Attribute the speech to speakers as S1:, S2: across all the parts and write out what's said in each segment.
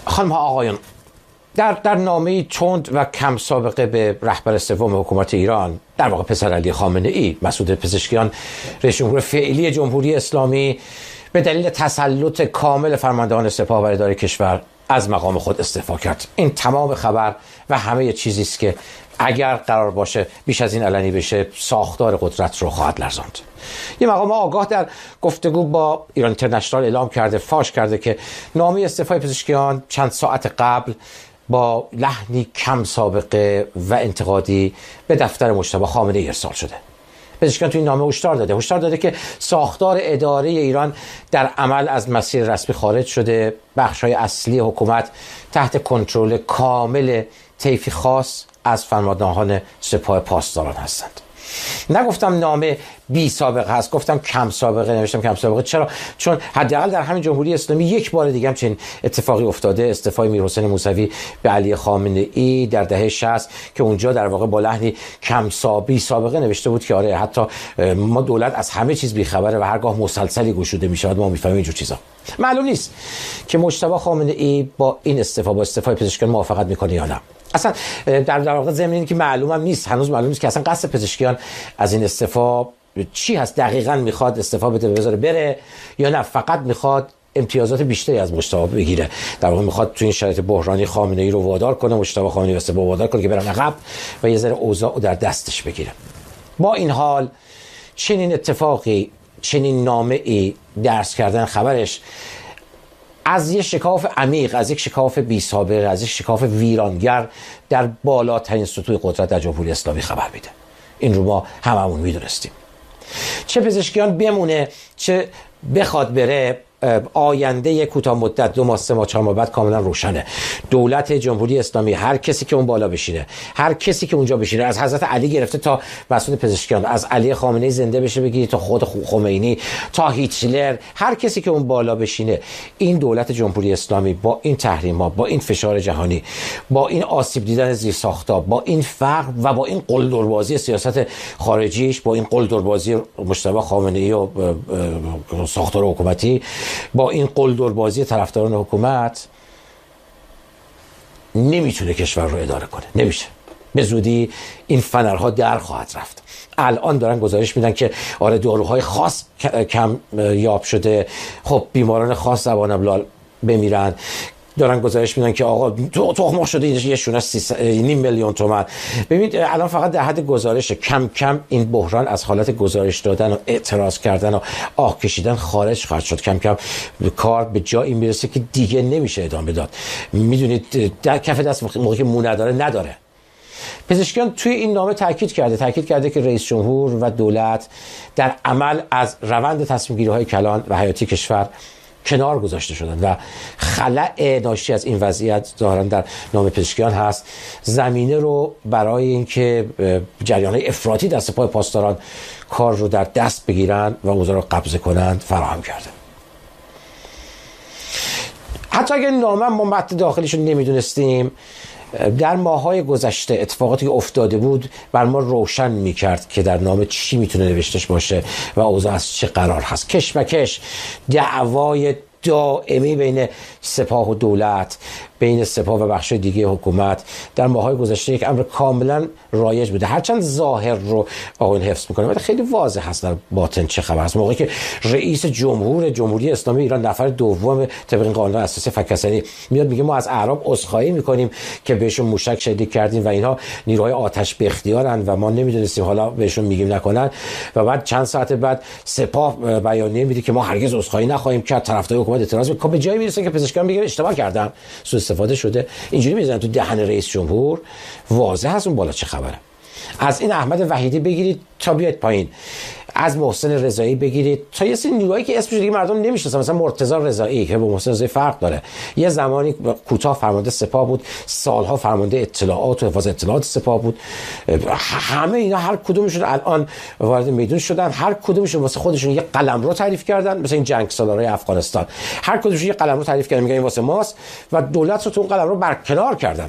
S1: خانم ها آقایان، در نامه‌ای تند و کم سابقه به رهبر سوم حکومت ایران، در واقع پسر علی خامنه ای، مسعود پزشکیان، رئیس جمهور فعلی جمهوری اسلامی، به دلیل تسلط کامل فرماندهان سپاه بر اداره کشور از مقام خود استعفا کرد. این تمام خبر و همه چیزی است که اگر قرار باشه بیش از این علنی بشه ساختار قدرت رو خواهد لرزاند. یه مقام آگاه در گفتگو با ایران اینترنشنال اعلام کرده، فاش کرده که نامه استعفای پزشکیان چند ساعت قبل با لحنی کم سابقه و انتقادی به دفتر مجتبی خامنه ای ارسال شده. پزشکیان توی این نامه هشدار داده که ساختار اداره ایران در عمل از مسیر رسمی خارج شده، بخش‌های اصلی حکومت تحت کنترل کامل طیفی خاص از فرماندهان سپاه پاسداران هستند. نگفتم نامه بی سابقه هست، گفتم کم سابقه. نوشتم کم سابقه چرا؟ چون حداقل در همین جمهوری اسلامی یک بار دیگه هم چنین اتفاقی افتاده. استعفای میرحسین موسوی به علی خامنه ای در دهه 60 که اونجا در واقع با لحنی بی سابقه نوشته بود که آره حتی ما دولت از همه چیز بی‌خبره و هرگاه مسلسلی گشوده میشود ما میفهمیم اینجور چیزا. معلوم نیست که مجتبی خامنه ای با این استعفای پزشکیان موافقت میکنه یا نه. اصلا در واقع ضمن اینه که معلومم نیست، هنوز معلوم نیست که اصلا قصد پزشکیان از این استعفا چی هست. دقیقاً میخواد استعفا بده بذاره بره یا نه فقط میخواد امتیازات بیشتری از مجتبی بگیره؟ در واقع میخواد تو این شرایط بحرانی خامنه ای رو وادار کنه، مجتبی خامنه ای رو وادار کنه که برن عقب و یه ذره اوضاع در دستش بگیره. با این حال چنین اتفاقی، چنین نامه‌ای درس کردن خبرش از یک شکاف عمیق، از یک شکاف بی سابقه، از یک شکاف ویرانگر در بالاترین سطوح قدرت در جمهوری اسلامی خبر میده. این رو ما هممون میدونستیم. چه پزشکیان بمونه چه بخواد بره، آینده کوتاه مدت 2 ماه 3 ماه 4 ماه بعد کاملا روشنه. دولت جمهوری اسلامی، هر کسی که اون بالا بشینه، هر کسی که اونجا بشینه، از حضرت علی گرفته تا مسعود پزشکیان، از علی خامنه ای زنده بشه بگیری تا خود خمینی تا هیتلر، هر کسی که اون بالا بشینه، این دولت جمهوری اسلامی با این تحریم‌ها، با این فشار جهانی، با این آسیب دیدن زیرساخت‌ها، با این فقر و با این قلدربازی سیاست خارجیش، با این قلدربازی مجتبی خامنه ای و ساختار حکومتی، با این قلدربازی طرفداران حکومت نمیتونه کشور رو اداره کنه. نمیشه. به زودی این فنرها در خواهد رفت. الان دارن گزارش میدن که آره داروهای خاص کم یاب شده، خب بیماران خاص زبان ابلال بمیرن. دارن گزارش میدن که آقا تخم شده یه شونه 3.5 میلیون تومان. ببینید الان فقط در حد گزارش، کم کم این بحران از حالت گزارش دادن و اعتراض کردن و آه کشیدن خارج خواهد شد. کم کم کار به جایی میرسه که دیگه نمیشه ادامه داد. میدونید در کف دست موقعی که مو نداره. پزشکیان توی این نامه تاکید کرده که رئیس جمهور و دولت در عمل از روند تصمیم گیری های کلان و حیاتی کشور کنار گذاشته شدن و خلأ ناشی از این وضعیت ظاهرا در نامه پزشکیان هست، زمینه رو برای اینکه جریان‌های افراطی در سپاه پاسداران کار رو در دست بگیرن و اوضاع رو قبضه کنند فراهم کرده. حتی اگر نامه ما متن داخلیش رو نمیدونستیم، در ماه‌های گذشته اتفاقاتی که افتاده بود بر ما روشن می‌کرد که در نامه چی میتونه نوشتهش باشه و اوضاع از چه قرار هست. کشمکش، دعوای دائمی بین سپاه و دولت، بین سپاه و بخش دیگه حکومت در ماه‌های گذشته یک امر کاملا رایج بوده. هرچند ظاهر رو آقایون حفظ میکنه ولی خیلی واضح هست در باطن چه خبر است. موقعی که رئیس جمهوری اسلامی ایران نفر دوم طبق این قانون اساسی فک‌حسنی میاد میگه ما از اعراب عذرخواهی میکنیم که بهشون موشک شلیک کردیم و اینها نیروهای آتش به اختیارن و ما نمیدونستیم، حالا بهشون میگیم نکنن. و بعد چند ساعت بعد سپاه بیانیه میده که ما هرگز عذرخواهی نخواهیم کرد. طرفدار حکومت اعتراض میکنه. به جایی میرسه که پزشکیان میگن اشتباه کردن، سوء استفاده شده. اینجوری میزنن تو دهن رئیس جمهور. واضح هست اون بالا چه خبره. از این احمد وحیدی بگیرید تا بیاید پایین، از محسن رضایی بگیرید تا یه سری نیروهایی که اسمش دیگه مردم نمیشناسن، مثلا مرتضی رضایی که با محسن رضایی فرق داره. یه زمانی کوتاه فرمانده سپاه بود، سالها فرمانده اطلاعات و حفاظت اطلاعات سپاه بود. همه اینا هر کدومشون الان وارد میدون شدن، هر کدومشون واسه خودشون یه قلمرو تعریف کردن، مثلا این جنگ سالارای افغانستان هر کدومشون یه قلمرو تعریف کردن میگن این واسه ماست و دولت رو تو اون قلمرو برکنار کردن.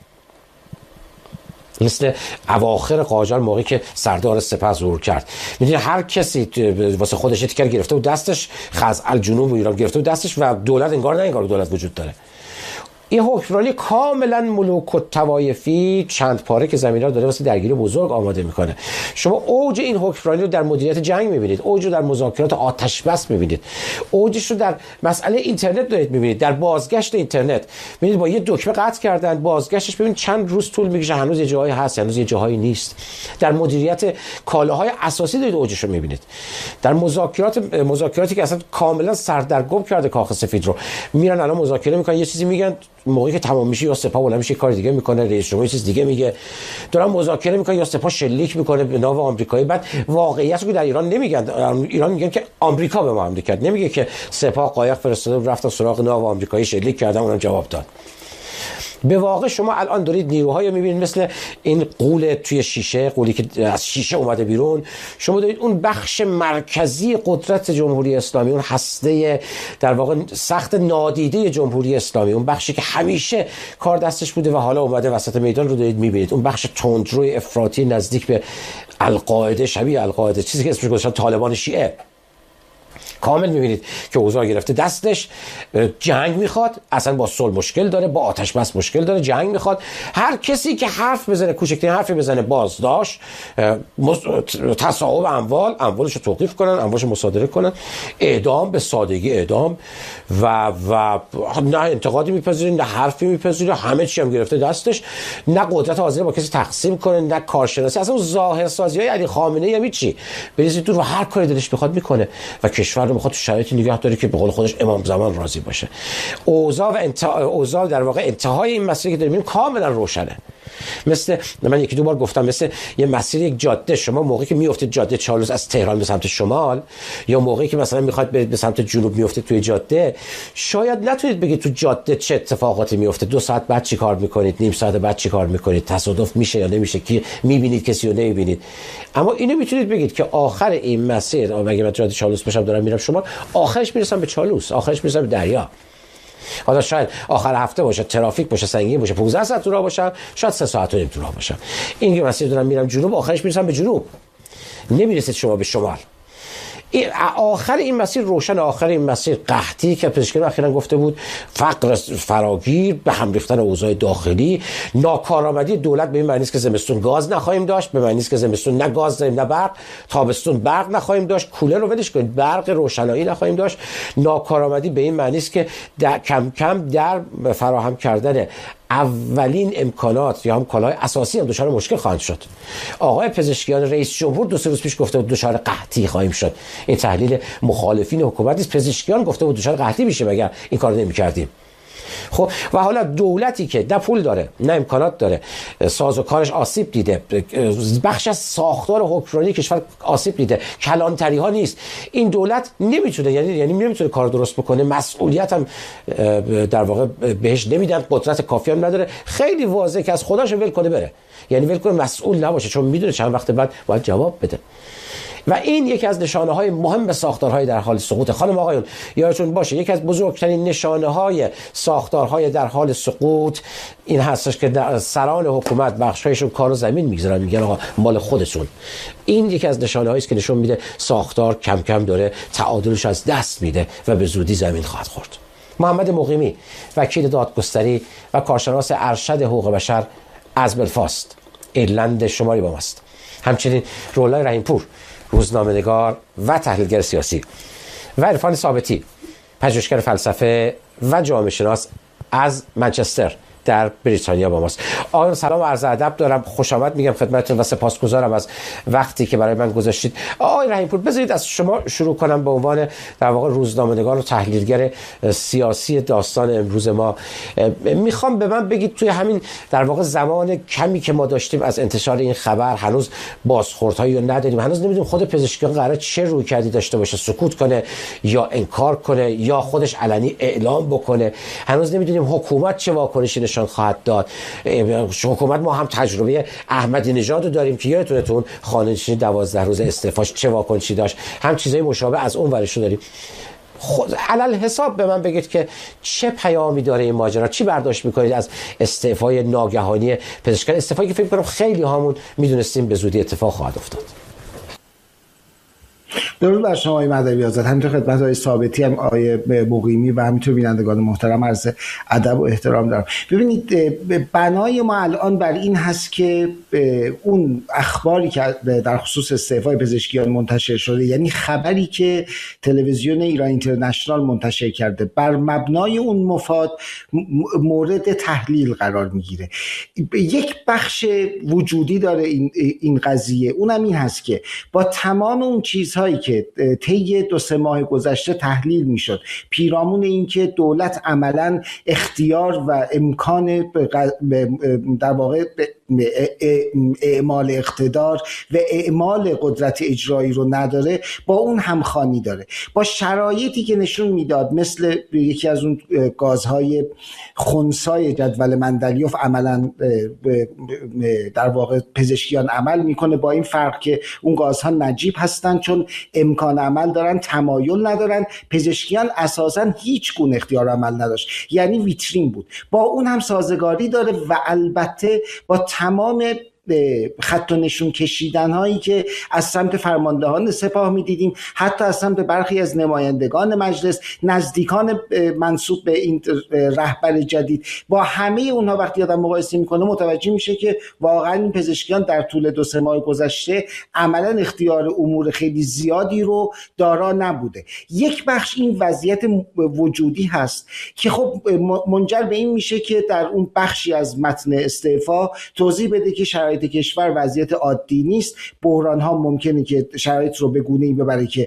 S1: مثل اواخر قاجار موقعی که سردار سپاه ظهور کرد، میدونی هر کسی واسه خودش تیکر گرفته و دستش، خزعل جنوب ایران گرفته و دستش و دولت انگار نه انگار دولت وجود داره. این حکمرانی کاملا ملوک و طوایفی چند پاره که زمین رو داره واسه درگیری بزرگ آماده میکنه. شما اوج این حکمرانی رو در مدیریت جنگ میبینید، اوج رو در مذاکرات آتش بس میبینید، اوجش رو در مسئله اینترنت دارید میبینید، در بازگشت اینترنت میبینید با یه دکمه قطع کردن، بازگشتش ببینید چند روز طول میکشه، هنوز یه جایی هست، هنوز یه جایی نیست. در مدیریت کالاهای اساسی دارید اوجش رو میبینید. در مذاکراتی که اصلا کاملا سردرگم کرده کاخ سفید رو، میرن الان مذاکره میکنن، یه چیزی میگن، موقعی که تمام میشه یا سپاه بلند میشه کار دیگه میکنه، رئیس جمهور چیز دیگه میگه، دارن مذاکره میکنن یا سپاه شلیک میکنه به ناو آمریکایی. بعد واقعیت رو که در ایران نمیگن، ایران میگن که آمریکا به ما حمله کرد، نمیگه که سپاه قایق فرستاده رفتن سراغ ناو آمریکایی شلیک کردن اونم جواب داد. به واقع شما الان دارید نیروهای میبینید مثل این قول توی شیشه، قولی که از شیشه اومده بیرون، شما دارید اون بخش مرکزی قدرت جمهوری اسلامی، اون هسته در واقع سخت نادیده جمهوری اسلامی، اون بخشی که همیشه کار دستش بوده و حالا اومده وسط میدان رو دارید میبینید، اون بخش تندروی افراطی نزدیک به القاعده، شبیه القاعده، چیزی که اسمش گذاشتن طالبان شیعه. کامل میبینید که اوضاع گرفته دستش، جنگ میخواد، اصلا با صلح مشکل داره، با آتش بس مشکل داره، جنگ میخواد. هر کسی که حرف بزنه، کوچکترین حرفی بزنه، بازداشت، تصاحب اموالش رو توقیف کنن، اموالش رو مصادره کنن، اعدام، به سادگی اعدام و نه انتقادی میپذیره، نه حرفی میپذیره، همه چی هم گرفته دستش، نه قدرت حاضر با کسی تقسیم کنه، نه کارشناسی، اصلا ظاهرسازی‌های علی خامنه‌ای هم چی بریزید دور و هر کاری دلش بخواد میکنه و کشور رو میخواد تو شرایطی نگه داره که به قول خودش امام زمان راضی باشه. اوضاع در واقع انتهای این مسیر که داریم کاملا روشنه. مثل من یکی دو بار گفتم، مثل یه مسیر، یک جاده، شما موقعی که میافتید جاده چالوس از تهران به سمت شمال، یا موقعی که مثلا میخواد به سمت جنوب میافتید توی جاده، شاید نتونید بگید تو جاده چه اتفاقاتی میفته، 2 ساعت بعد چی کار میکنید، نیم ساعت بعد چی کار میکنید، تصادف میشه یا نمیشه، کی میبینید کسی رو نمیبینید. اما اینو میتونید بگید که آخر این مسیر، اگه من جاده چالوس باشم دارم میرم شمال، آخرش میرسم به چالوس، آخرش میرسم به دریا. حالا شاید آخر هفته باشه، ترافیک باشه، سنگین باشه، 15 ساعت تو راه باشم، شاید 3 ساعت و نیم تو راه باشم. این که مسیر دارم میرم جنوب، آخرش میرسم به جنوب، نمیرسید شما به شمال. آخر این مسیر روشن، آخر این مسیر قحطی که پزشکان اخیراً گفته بود، فقر فراگیر، به هم ریختن اوضاع داخلی، ناکارآمدی دولت به این معنی است که زمستون گاز نخواهیم داشت، به معنی است که زمستون نه گاز داریم نه برق، تابستون برق نخواهیم داشت، کولر رو ولش کنید، برق روشنایی نخواهیم داشت. ناکارآمدی به این معنی است که کم کم در فراهم کردن اولین امکانات یا هم کالاهای اساسی هم دچار مشکل خواهند شد. آقای پزشکیان رئیس جمهور 2-3 روز پیش گفته بود دچار قحطی خواهیم شد. این تحلیل مخالفین حکومت نیست، پزشکیان گفته بود دچار قحطی میشه مگر این کارو نمی‌کردیم. خب و حالا دولتی که نه پول داره نه امکانات داره، سازوکارش آسیب دیده، بخش از ساختار حکمرانی کشور آسیب دیده، کلانتری ها نیست، این دولت نمیتونه، یعنی نمیتونه کار درست بکنه، مسئولیت هم در واقع بهش نمیدن، قدرت کافی هم نداره. خیلی واضحه که از خودش ول کنه بره، یعنی ول کنه مسئول نباشه، چون میدونه چند وقت بعد باید جواب بده. و این یکی از نشانه‌های مهم ساختارهای در حال سقوط. خانم آقایون یادتون باشه یکی از بزرگترین نشانه‌های ساختارهای در حال سقوط این هستش که در سران حکومت بخشایشون کارو زمین میگذارن، میگن آقا مال خودتون. این یکی از نشانه‌هایی است که نشون میده ساختار کم کم داره تعادلش از دست میده و به زودی زمین خواهد خورد. محمد مقیمی، وکیل دادگستری و کارشناس ارشد حقوق بشر از بلفاست، ایرلند شمالی با ماست. همچنین رولای رحیمپور، روزنامه‌نگار و تحلیلگر سیاسی، و عرفان ثابتی، پژوهشگر فلسفه و جامعه شناس از منچستر در بریتانیا با ماست. آقایان سلام و عرض ادب دارم، خوش آمد میگم خدمتتون و سپاسگزارم از وقتی که برای من گذاشتید. آقای رحیمپور بذارید از شما شروع کنم به عنوان در واقع روزنامه‌نگار و تحلیلگر سیاسی داستان امروز ما. میخوام به من بگید توی همین در واقع زمان کمی که ما داشتیم از انتشار این خبر هنوز بازخوردهایی رو نداریم، هنوز نمیدونیم خود پزشکیان قراره چه رویکردی داشته باشه، سکوت کنه یا انکار کنه یا خودش علنی اعلام بکنه، هنوز نمیدونیم حکومت چه واکنشی نشان خواهد داد. حکومت ما هم تجربه احمدی نژاد رو داریم که یادتونه تو اون خانه‌نشینی 12 روز استعفاش چه واکنشی داشت، هم چیزای مشابه از اون ورش رو داریم. خود علل حساب به من بگید که چه پیامی داره این ماجرا، چی برداشت میکنید از استعفای ناگهانی پزشکان، استعفایی که فکر کنم خیلی هامون میدونستیم به زودی اتفاق خواهد افتاد.
S2: درود بر شما آقای مهدوی آزاد، همینطور خدمت آقای ثابتی هم آقای مقیمی و همینطور بینندگان محترم عرض ادب و احترام دارم. ببینید بنای ما الان بر این هست که اون اخباری که در خصوص استعفای پزشکیان منتشر شده، یعنی خبری که تلویزیون ایران اینترنشنال منتشر کرده، بر مبنای اون مفاد مورد تحلیل قرار میگیره. یک بخش وجودی داره این قضیه، اونم این هست که با تمام اون چیزهایی که طی 2-3 ماه گذشته تحلیل میشد پیرامون این که دولت عملاً اختیار و امکان در واقع اعمال اقتدار و اعمال قدرت اجرایی رو نداره، با اون همخوانی داره، با شرایطی که نشون میداد مثل یکی از اون گازهای خنثی جدول مندلیوف عملاً در واقع پزشکیان عمل میکنه، با این فرق که اون گازها نجیب هستن چون امکان عمل دارن، تمایل ندارن. پزشکیان اساساً هیچ گونه اختیار عمل نداشت، یعنی ویترین بود. با اون هم سازگاری داره و البته با تمام خط و نشون کشیدن هایی که از سمت فرماندهان سپاه میدیدیم، حتی از سمت برخی از نمایندگان مجلس، نزدیکان منسوب به این رهبر جدید، با همه اونها وقتی آدم مقایسه میکنه متوجه میشه که واقعا این پزشکیان در طول 2-3 ماه گذشته عملا اختیار امور خیلی زیادی رو دارا نبوده. یک بخش این وضعیت وجودی هست که خب منجر به این میشه که در اون بخشی از متن استعفا توضیح بده که شرایط کشور وضعیت عادی نیست، بحران ها ممکنه که شرایط رو به گونه‌ای ببره که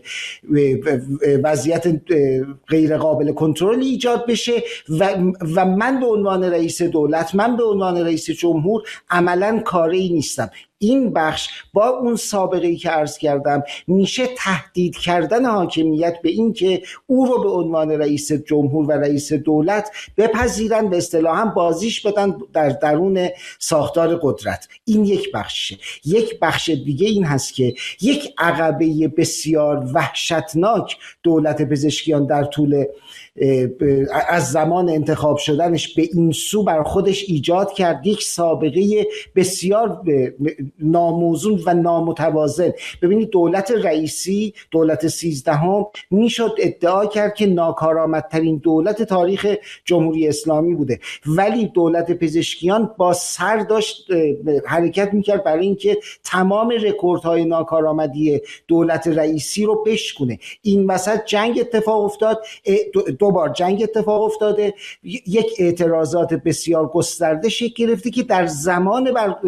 S2: وضعیت غیر قابل کنترل ایجاد بشه و من به عنوان رئیس دولت، من به عنوان رئیس جمهور عملاً کاری نیستم. این بخش با اون سابقه‌ای که عرض کردم میشه تهدید کردن حاکمیت به این که او رو به عنوان رئیس جمهور و رئیس دولت بپذیرن، به اصطلاح بازیش بدن در درون ساختار قدرت. این یک بخشه. یک بخش دیگه این هست که یک عقبه بسیار وحشتناک دولت پزشکیان در طول از زمان انتخاب شدنش به این سو بر خودش ایجاد کرد، یک سابقه بسیار ناموزون و نامتوازن. ببینید دولت رئیسی، دولت 13 میشد ادعا کرد که ناکارآمدترین دولت تاریخ جمهوری اسلامی بوده، ولی دولت پزشکیان با سر داشت حرکت میکرد برای اینکه تمام رکوردهای ناکارآمدی دولت رئیسی رو بشکونه. این وسط جنگ اتفاق افتاد، 2 بار جنگ اتفاق افتاده، یک اعتراضات بسیار گسترده شکل گرفته که در زمان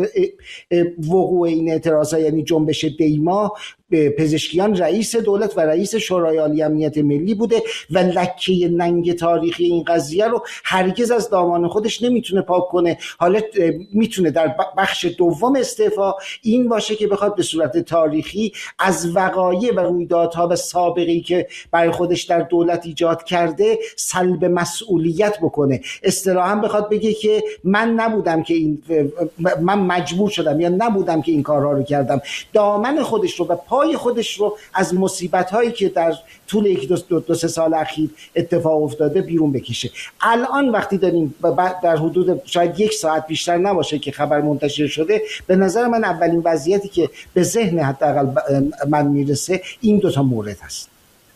S2: وقوع این اعتراضات، یعنی جنبش دیما، پزشکیان رئیس دولت و رئیس شورای عالی امنیت ملی بوده و لکه ننگ تاریخی این قضیه رو هرگز از دامان خودش نمیتونه پاک کنه. حالا میتونه در بخش دوم استعفا این باشه که بخواد به صورت تاریخی از وقایع و رویدادها و سابقه‌ای که برای خودش در دولت ایجاد کرده سلب مسئولیت بکنه، اصطلاحاً بخواد بگه که من نبودم که من مجبور شدم یا نبودم که این کارها رو کردم. دامن خودش رو و پای خودش رو از مصیبت‌هایی که در طول 1-2-3 سال اخیر اتفاق افتاده بیرون بکشه. الان وقتی داریم در حدود شاید 1 ساعت بیشتر نباشه که خبر منتشر شده، به نظر من اولین وضعیتی که به ذهن حداقل من میرسه این 2 مورد هست.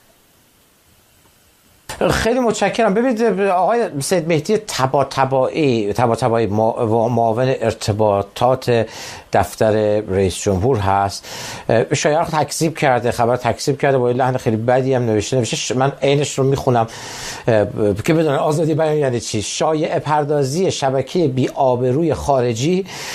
S1: خیلی متشکرم. ببینید آقای سید مهدی طباطبایی معاون ارتباطات دفتر رئیس جمهور هست، شایعه تکذیب کرده، خبر تکذیب کرده، با لحن خیلی بدی هم نوشته. من عینش رو میخونم که بدونن آزادی بیان یعنی چی. شایعه پردازی شبکه بی آبروی خارجی